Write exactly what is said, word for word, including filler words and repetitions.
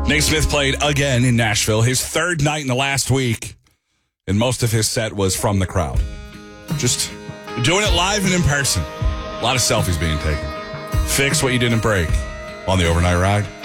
Nate Smith played again in Nashville, his third night in the last week, and most of his set was from the crowd. Just doing it live and in person. A lot of selfies being taken. Fix what you didn't break on the overnight ride.